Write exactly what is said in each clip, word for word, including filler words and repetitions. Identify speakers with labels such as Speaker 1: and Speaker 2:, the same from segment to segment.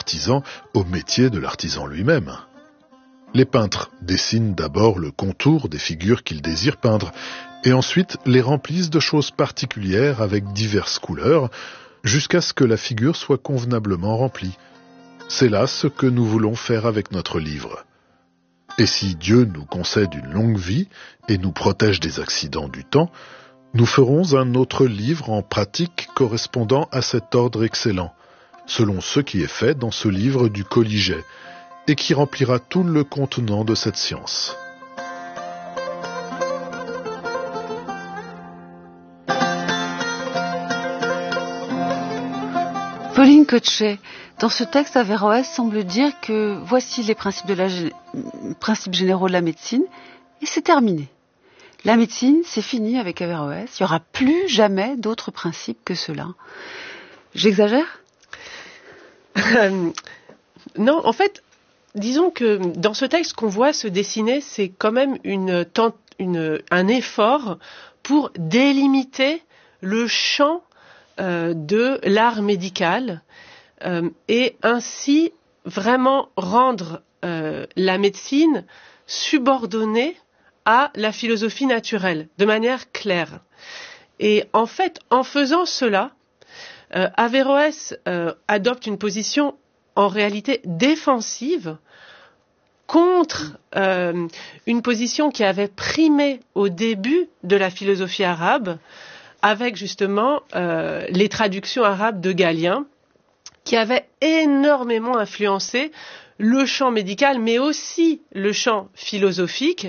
Speaker 1: l'artisan au métier de l'artisan lui-même. Les peintres dessinent d'abord le contour des figures qu'ils désirent peindre, et ensuite les remplissent de choses particulières avec diverses couleurs, jusqu'à ce que la figure soit convenablement remplie. C'est là ce que nous voulons faire avec notre livre. Et si Dieu nous concède une longue vie et nous protège des accidents du temps, nous ferons un autre livre en pratique correspondant à cet ordre excellent, selon ce qui est fait dans ce livre du Colliget, et qui remplira tout le contenant de cette science.
Speaker 2: Pauline Cochet, dans ce texte, Averroès semble dire que voici les principes, de la, principes généraux de la médecine, et c'est terminé. La médecine, c'est fini avec Averroès. Il n'y aura plus jamais d'autres principes que ceux-là. J'exagère ?
Speaker 3: euh, Non, en fait, disons que dans ce texte qu'on voit se dessiner, c'est quand même une, une, un effort pour délimiter le champ euh, de l'art médical euh, et ainsi vraiment rendre euh, la médecine subordonnée à la philosophie naturelle, de manière claire. Et en fait, en faisant cela, euh, Averroès euh, adopte une position en réalité défensive contre euh, une position qui avait primé au début de la philosophie arabe, avec justement euh, les traductions arabes de Galien, qui avaient énormément influencé le champ médical, mais aussi le champ philosophique,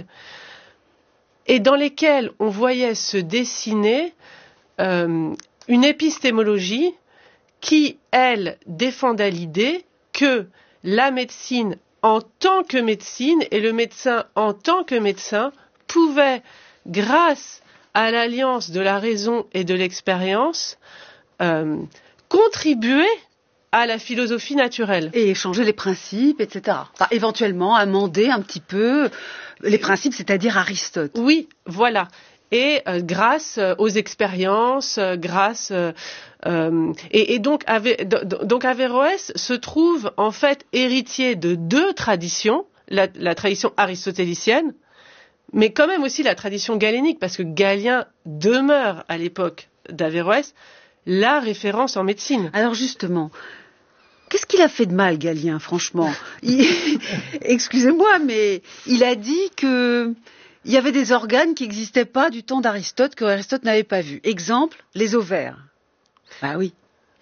Speaker 3: et dans lesquels on voyait se dessiner euh, une épistémologie qui, elle, défendait l'idée que la médecine en tant que médecine et le médecin en tant que médecin pouvaient, grâce à l'alliance de la raison et de l'expérience, euh, contribuer à la philosophie naturelle.
Speaker 2: Et changer les principes, et cetera. Enfin, éventuellement amender un petit peu les principes, c'est-à-dire Aristote.
Speaker 3: Oui, voilà. Et euh, grâce euh, aux expériences, euh, grâce euh, euh, et, et donc, Ave, donc Averroès se trouve en fait héritier de deux traditions, la, la tradition aristotélicienne, mais quand même aussi la tradition galénique, parce que Galien demeure à l'époque d'Averroès la référence en médecine.
Speaker 2: Alors justement, qu'est-ce qu'il a fait de mal, Galien, franchement ? il... Excusez-moi, mais il a dit que il y avait des organes qui n'existaient pas du temps d'Aristote, que Aristote n'avait pas vus. Exemple, les ovaires. Bah oui,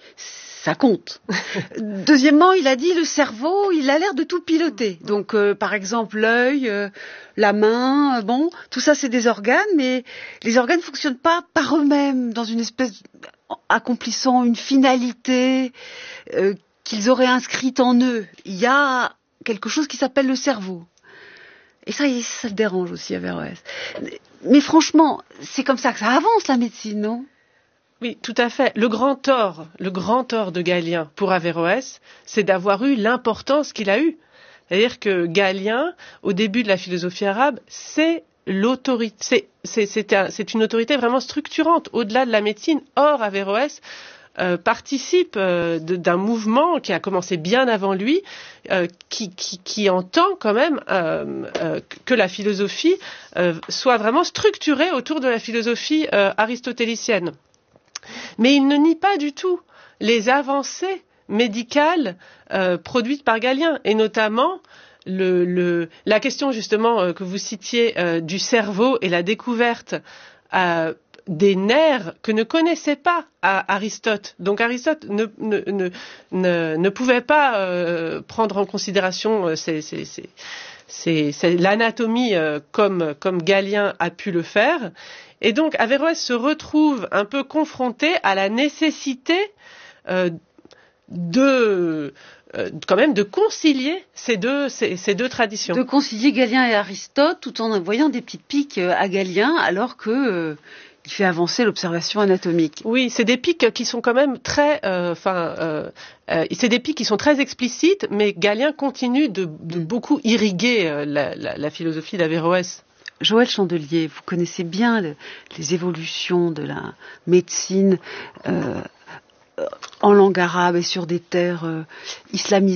Speaker 2: ça compte. Deuxièmement, il a dit le cerveau, il a l'air de tout piloter. Donc, euh, par exemple, l'œil, euh, la main, euh, bon, tout ça, c'est des organes, mais les organes ne fonctionnent pas par eux-mêmes, dans une espèce accomplissant une finalité euh, qu'ils auraient inscrite en eux. Il y a quelque chose qui s'appelle le cerveau. Et ça, ça le dérange aussi, Averroès. Mais franchement, c'est comme ça que ça avance, la médecine, non ?
Speaker 3: Oui, tout à fait. Le grand tort, le grand tort de Galien pour Averroès, c'est d'avoir eu l'importance qu'il a eue. C'est-à-dire que Galien, au début de la philosophie arabe, c'est l'autorité, c'est, c'est, c'est, un, c'est une autorité vraiment structurante, au-delà de la médecine. Or, Averroès euh, participe euh, de, d'un mouvement qui a commencé bien avant lui, euh, qui, qui, qui entend quand même euh, euh, que la philosophie euh, soit vraiment structurée autour de la philosophie euh, aristotélicienne. Mais il ne nie pas du tout les avancées médicales euh, produites par Galien, et notamment le, le, la question justement euh, que vous citiez euh, du cerveau et la découverte euh, des nerfs que ne connaissait pas à Aristote. Donc Aristote ne, ne, ne, ne, ne pouvait pas euh, prendre en considération euh, ces, ces, ces, ces, ces, l'anatomie euh, comme, comme Galien a pu le faire. Et donc Averroès se retrouve un peu confronté à la nécessité euh, de euh, quand même de concilier ces deux ces, ces deux traditions.
Speaker 2: De concilier Galien et Aristote tout en envoyant des petites piques à Galien alors que euh, il fait avancer l'observation anatomique.
Speaker 3: Oui, c'est des piques qui sont quand même très enfin euh, euh, c'est des piques qui sont très explicites, mais Galien continue de, de beaucoup irriguer euh, la, la, la philosophie d'Averroès.
Speaker 2: Joël Chandelier, vous connaissez bien le, les évolutions de la médecine euh, en langue arabe et sur des terres euh, islamisées.